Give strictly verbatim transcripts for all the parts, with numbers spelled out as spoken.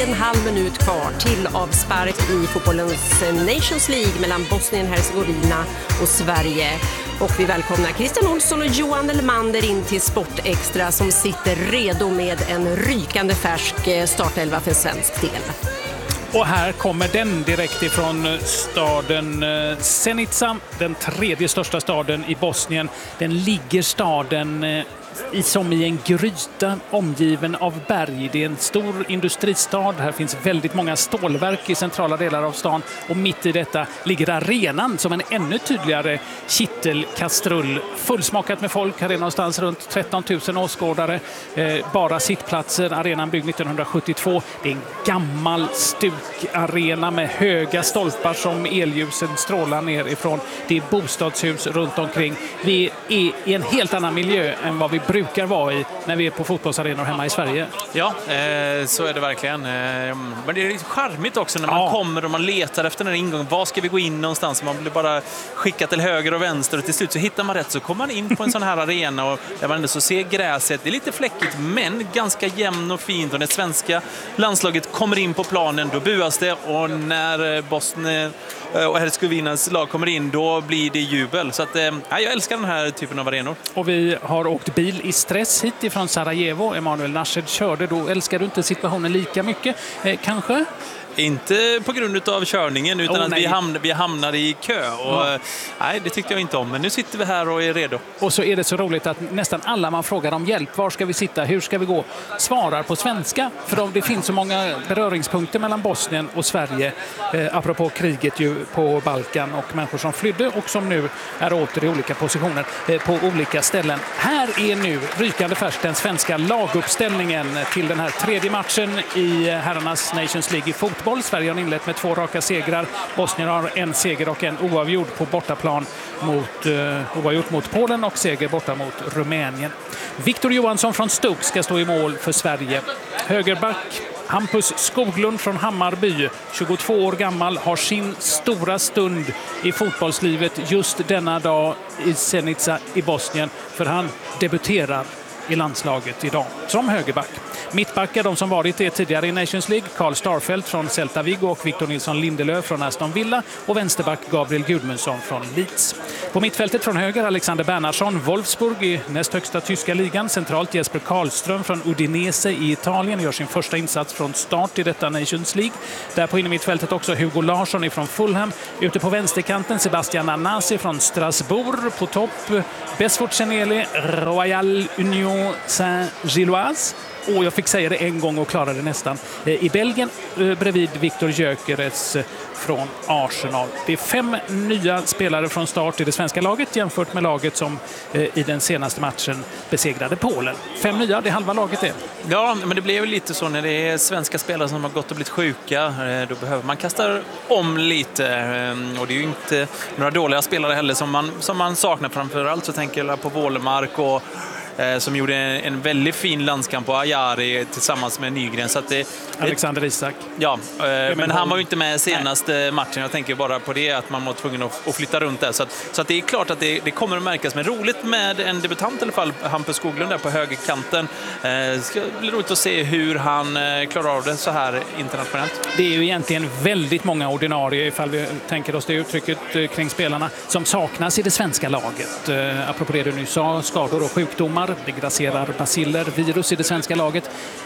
En halv minut kvar till avspark i fotbollens Nations League mellan Bosnien-Hercegovina och Sverige. Och vi välkomnar Christian Olsson och Johan Elmander in till Sportextra som sitter redo med en rykande färsk startelva för svensk del. Och här kommer den direkt ifrån staden Zenica, den tredje största staden i Bosnien. Den ligger staden i, som i en gryta omgiven av berg. Det är en stor industristad. Här finns väldigt många stålverk i centrala delar av stan. Och mitt i detta ligger arenan som en ännu tydligare kittelkastrull. Fullsmakat med folk. Här är någonstans runt tretton tusen åskådare. Eh, bara sittplatser. Arenan byggd nittonhundrasjuttiotvå. Det är en gammal stukarena med höga stolpar som elljusen strålar ner ifrån. Det är bostadshus runt omkring. Vi är i en helt annan miljö än vad vi brukar vara i när vi är på fotbollsarenor hemma i Sverige. Ja, eh, så är det verkligen. Eh, men det är lite charmigt också när man ja. kommer och man letar efter den här ingången. Var ska vi gå in någonstans? Man blir bara skickad till höger och vänster och till slut så hittar man rätt. Så kommer man in på en sån här arena och där man ändå så ser gräset. Det är lite fläckigt men ganska jämn och fint. Och när svenska landslaget kommer in på planen då buas det. Och när Bosnien och Hercegovinas lag kommer in då blir det jubel. Så att, eh, jag älskar den här typen av arenor. Och vi har åkt bil i stress hit ifrån Sarajevo. Emanuel Nashed körde då. Älskar du inte situationen lika mycket? Eh, kanske? Inte på grund av körningen utan oh, att vi, hamn, vi hamnade i kö. Och, ja. Nej, det tyckte jag inte om. Men nu sitter vi här och är redo. Och så är det så roligt att nästan alla man frågar om hjälp. Var ska vi sitta? Hur ska vi gå? Svarar på svenska. För det finns så många beröringspunkter mellan Bosnien och Sverige. Eh, apropå kriget ju på Balkan och människor som flydde och som nu är åter i olika positioner eh, på olika ställen. Här är nu rykande färsk den svenska laguppställningen till den här tredje matchen i herrarnas Nations League i fotboll. Sverige har inlett med två raka segrar. Bosnien har en seger och en oavgjord på bortaplan mot, uh, oavgjort mot Polen och seger borta mot Rumänien. Viktor Johansson från Stoke ska stå i mål för Sverige. Högerback Hampus Skoglund från Hammarby, tjugotvå år gammal, har sin stora stund i fotbollslivet just denna dag i Zenica i Bosnien. För han debuterar i landslaget idag som högerback. Mittbackar, de som varit det tidigare i Nations League, Carl Starfelt från Celta Vigo och Victor Nilsson Lindelöf från Aston Villa och vänsterback Gabriel Gudmundsson från Leeds. På mittfältet från höger Alexander Bernhardsson, Wolfsburg i näst högsta tyska ligan. Centralt Jesper Karlström från Udinese i Italien gör sin första insats från start i detta Nations League. Där på innermittfältet också Hugo Larsson från Fulham. Ute på vänsterkanten Sebastian Nanasi från Strasbourg. På topp Besfort Seneli, Royal Union Saint-Gilloise. Och jag fick säga det en gång och klarade det nästan. I Belgien bredvid Viktor Gyökeres från Arsenal. Det är fem nya spelare från start i det svenska laget jämfört med laget som i den senaste matchen besegrade Polen. Fem nya, det är halva laget det. Ja, men det blir ju lite så när det är svenska spelare som har gått och blivit sjuka. Då behöver man kasta om lite. Och det är ju inte några dåliga spelare heller som man, som man saknar. Framförallt så tänker jag på Wålemark och som gjorde en väldigt fin landskamp på Ajari tillsammans med Nygren. Så att det, Alexander Isak. Ja, men han var ju inte med senaste matchen. Jag tänker bara på det, att man var tvungen att flytta runt där. Så att, så att det är klart att det, det kommer att märkas. Men roligt med en debutant i alla fall, Hampus Skoglund där på högerkanten. Det ska bli roligt att se hur han klarar av det så här internationellt. Det är ju egentligen väldigt många ordinarie, ifall vi tänker oss det uttrycket kring spelarna, som saknas i det svenska laget. Apropå det du nu sa, skador och sjukdomar. Det grasserar baciller, virus i det svenska laget.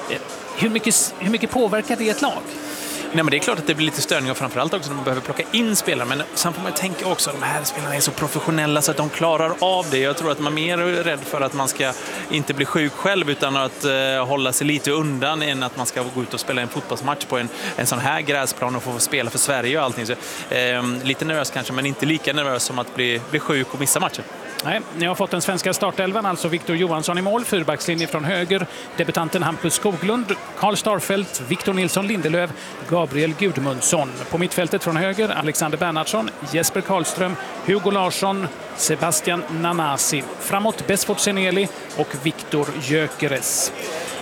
Hur mycket, hur mycket påverkar det ett lag? Nej, men det är klart att det blir lite störningar framförallt också när man behöver plocka in spelare. Men sen får man tänka också att de här spelarna är så professionella så att de klarar av det. Jag tror att man är mer rädd för att man ska inte bli sjuk själv utan att uh, hålla sig lite undan än att man ska gå ut och spela en fotbollsmatch på en, en sån här gräsplan och få spela för Sverige och allting. Så, uh, lite nervös kanske, men inte lika nervös som att bli, bli sjuk och missa matchen. Nej, ni har fått den svenska startelvan, alltså Viktor Johansson i mål, fyrbackslinje från höger, debutanten Hampus Skoglund, Carl Starfelt, Victor Nilsson Lindelöf, Gabriel Gudmundsson. På mittfältet från höger, Alexander Bernhardsson, Jesper Karlström, Hugo Larsson, Sebastian Nanasi. Framåt Besfort Seneli och Viktor Gyökeres.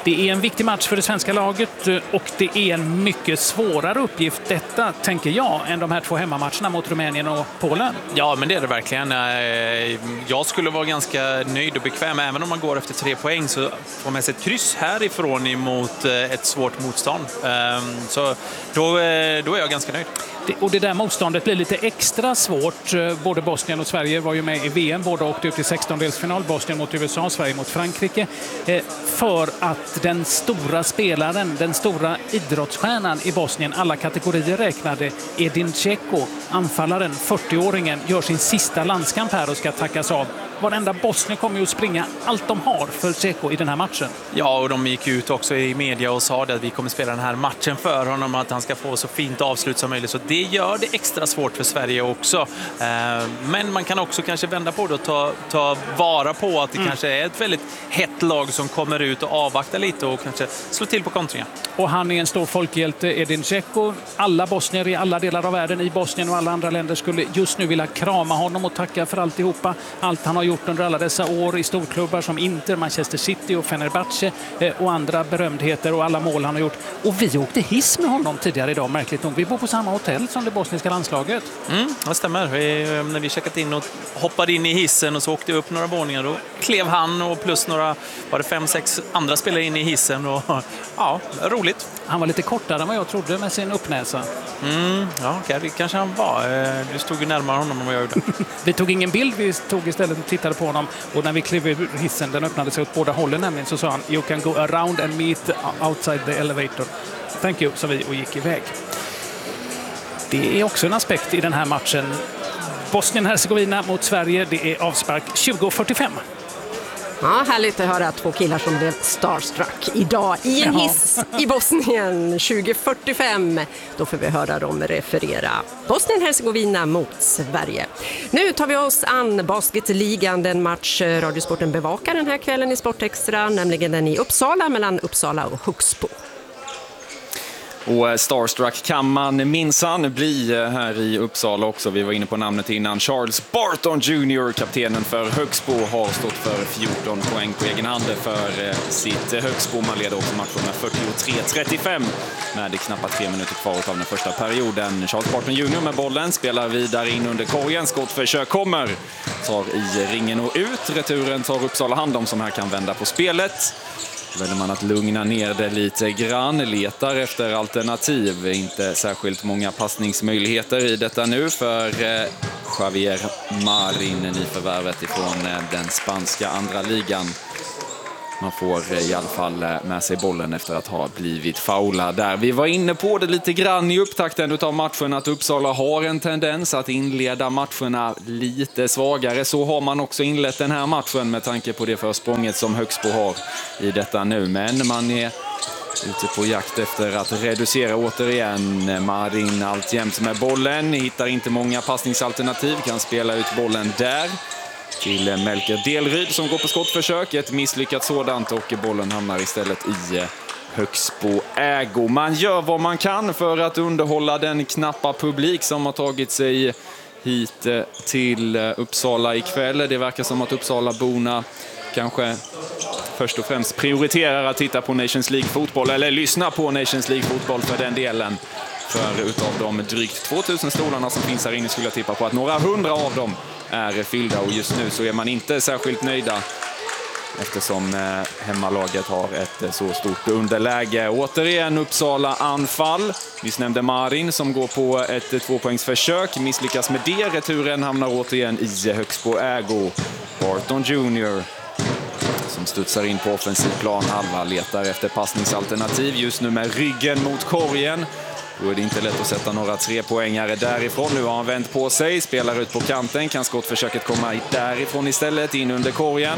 Det är en viktig match för det svenska laget och det är en mycket svårare uppgift detta, tänker jag, än de här två hemmamatcherna mot Rumänien och Polen. Ja, men det är det verkligen. Jag skulle vara ganska nöjd och bekväm. Även om man går efter tre poäng så får man sig ett kryss härifrån emot ett svårt motstånd. Så då, då är jag ganska nöjd. Och det där motståndet blir lite extra svårt. Både Bosnien och Sverige var ju med i V M. Båda åkte ut i sextondelsfinal. Bosnien mot U S A, Sverige mot Frankrike. För att den stora spelaren, den stora idrottsstjärnan i Bosnien, alla kategorier räknade, Edin Dzeko, anfallaren, fyrtioåringen, gör sin sista landskamp här och ska tackas av. Varenda Bosnien kommer ju att springa allt de har för Dzeko i den här matchen. Ja, och de gick ut också i media och sa att vi kommer spela den här matchen för honom, att han ska få så fint avslut som möjligt. Så det gör det extra svårt för Sverige också. Men man kan också kanske vända på det och ta, ta vara på att det mm. kanske är ett väldigt hett lag som kommer ut och avvaktar lite och kanske slår till på kontringar. Och han är en stor folkhjälte, Edin Dzeko. Alla bosnier i alla delar av världen, i Bosnien och alla andra länder, skulle just nu vilja krama honom och tacka för alltihopa. Allt han har gjort under alla dessa år i storklubbar som Inter, Manchester City och Fenerbahce och andra berömdheter och alla mål han har gjort. Och vi åkte hiss med honom tidigare idag, märkligt nog. Vi bor på samma hotell som det bosniska landslaget. Mm, det stämmer. Vi, när vi checkat in och hoppade in i hissen och så åkte upp några våningar, då klev han och plus några, var det fem, sex andra spelare in i hissen. Och, ja, roligt. Han var lite kortare än vad jag trodde med sin uppnäsa. Mm, ja, det kanske han var. Du stod ju närmare honom än vad jag gjorde. Vi tog ingen bild, vi tog istället och tittade på honom. Och när vi klev ur hissen, den öppnade sig åt båda hållen nämligen, så sa han: "You can go around and meet outside the elevator." Thank you, sa vi och gick iväg. Det är också en aspekt i den här matchen. Bosnien-Hercegovina mot Sverige, det är avspark tjugo fyrtiofem. Ja, härligt att höra två killar som blev starstruck idag i en hiss i Bosnien tjugo fyrtiofem. Då får vi höra dem referera Bosnien-Hercegovina mot Sverige. Nu tar vi oss an basketligan, den match Radiosporten bevakar den här kvällen i Sportextra, nämligen den i Uppsala mellan Uppsala och Högsbo. Och starstruck kan man minsann bli här i Uppsala också. Vi var inne på namnet innan. Charles Barton junior, kaptenen för Högsbo, har stått för fjorton poäng på egen hand för sitt Högsbo. Man leder också matchen med fyrtiotre trettiofem med knappt tre minuter kvar av den första perioden. Charles Barton junior med bollen spelar vidare in under korgen. Skottförsök kommer, tar i ringen och ut. Returen tar Uppsala hand om, som här kan vända på spelet. Väljer man att lugna ner det lite grann, letar efter alternativ. Inte särskilt många passningsmöjligheter i detta nu för eh, Javier Marin, nyförvärvet ifrån eh, den spanska andra ligan. Man får i alla fall med sig bollen efter att ha blivit faula där. Vi var inne på det lite grann i upptakten av matchen, att Uppsala har en tendens att inleda matcherna lite svagare. Så har man också inlett den här matchen med tanke på det försprånget som Högsbo har i detta nu. Men man är ute på jakt efter att reducera återigen. Marin alltjämt med bollen, hittar inte många passningsalternativ, kan spela ut bollen där till Melker Delryd som går på skottförsök. Ett misslyckat sådant och bollen hamnar istället i Högsbo ägo. Man gör vad man kan för att underhålla den knappa publik som har tagit sig hit till Uppsala ikväll. Det verkar som att Uppsala-borna kanske först och främst prioriterar att titta på Nations League-fotboll, eller lyssna på Nations League-fotboll för den delen. För utav de drygt tvåtusen stolarna som finns här inne skulle jag tippa på att några hundra av dem är fyllda, och just nu så är man inte särskilt nöjda eftersom eh, hemmalaget har ett så stort underläge. Återigen Uppsala anfall. Vi nämnde Marin som går på ett tvåpoängsförsök, misslyckas med det. Returen hamnar återigen i Högsbo ägo. Barton junior som studsar in på offensiv plan halva, letar efter passningsalternativ just nu med ryggen mot korgen. Då är det inte lätt att sätta några trepoängare därifrån. Nu har han vänt på sig, spelar ut på kanten. Kan skottförsöket komma därifrån istället, in under korgen.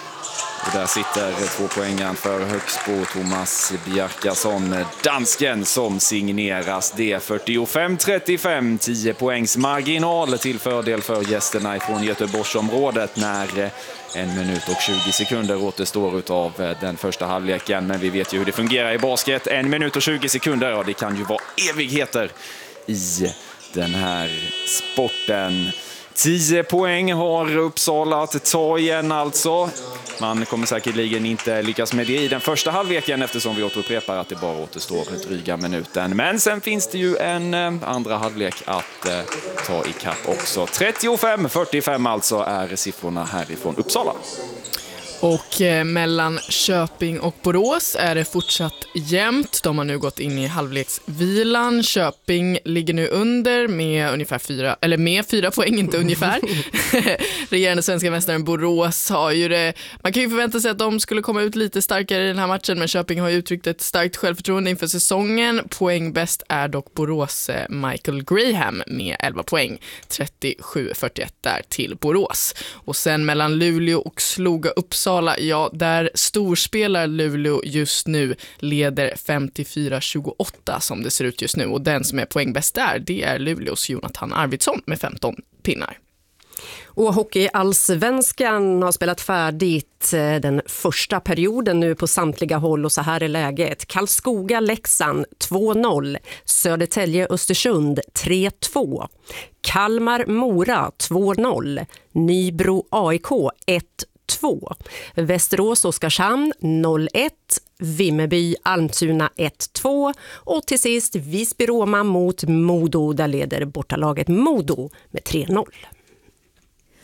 Och där sitter tvåpoängaren för Högsbo, Thomas Bjarkason, dansken, som signeras det. fyrtiofem trettiofem, tio poängs marginal till fördel för gästerna från Göteborgsområdet när en minut och tjugo sekunder återstår av den första halvleken. Men vi vet ju hur det fungerar i basket. En minut och tjugo sekunder, ja, det kan ju vara evigheter i den här sporten. tio poäng har Uppsala att ta igen alltså. Man kommer säkerligen inte lyckas med det i den första halvleken eftersom vi återupprepar att det bara återstår dryga minuten. Men sen finns det ju en andra halvlek att eh, ta i kapp också. trettiofem fyrtiofem alltså är siffrorna härifrån Uppsala. Och eh, mellan Köping och Borås är det fortsatt jämnt. De har nu gått in i halvleksvilan. Köping ligger nu under med ungefär fyra, eller med fyra poäng, inte ungefär. Regerande svenska mästaren Borås har ju det. Man kan ju förvänta sig att de skulle komma ut lite starkare i den här matchen, men Köping har ju uttryckt ett starkt självförtroende inför säsongen. Poängbäst är dock Borås Michael Graham med elva poäng. trettiosju fyrtioett där till Borås. Och sen mellan Luleå och Sloga Uppsala, ja, där storspelar Luleå just nu, leder femtiofyra tjugoåtta som det ser ut just nu, och den som är poängbäst där, det är Luleås Jonathan Arvidsson med femton pinnar. Och hockeyallsvenskan har spelat färdigt den första perioden nu på samtliga håll, och så här är läget. Karlskoga-Leksand två noll, Södertälje-Östersund tre två, Kalmar-Mora två noll, Nybro-A I K ett två, Västerås-Oskarshamn noll ett, Vimmerby-Almtuna ett två och till sist Visby-Roma mot Modo, där leder bortalaget Modo med tre noll.